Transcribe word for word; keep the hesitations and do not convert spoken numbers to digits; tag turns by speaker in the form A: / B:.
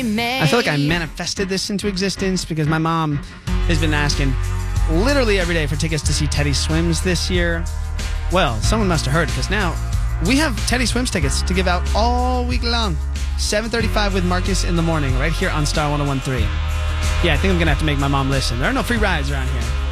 A: May.
B: I feel like I manifested this into existence because my mom has been asking literally every day for tickets to see Teddy Swims this year. Well, someone must have heard because now we have Teddy Swims tickets to give out all week long. seven thirty-five with Marcus in the morning right here on Star one oh one point three. Yeah, I think I'm going to have to make my mom listen. There are no free rides around here.